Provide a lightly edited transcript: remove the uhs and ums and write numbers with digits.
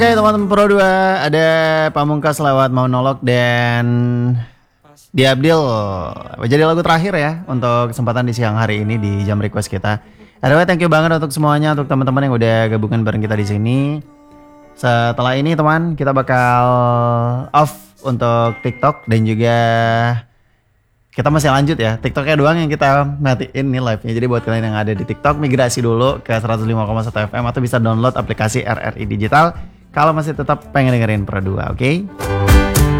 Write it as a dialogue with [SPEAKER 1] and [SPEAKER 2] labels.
[SPEAKER 1] Oke teman-teman Pro 2, ada Pamungkas lewat monolog dan Diabdil. Jadi lagu terakhir ya untuk kesempatan di siang hari ini di jam request kita. Anyway, thank you banget untuk semuanya, untuk teman-teman yang udah gabungan bareng kita di sini. Setelah ini teman, kita bakal off untuk TikTok dan juga kita masih lanjut ya. TikToknya doang yang kita matiin nih live-nya. Jadi buat kalian yang ada di TikTok, migrasi dulu ke 105,1 FM atau bisa download aplikasi RRI Digital kalau masih tetap pengen dengerin Pro 2, oke?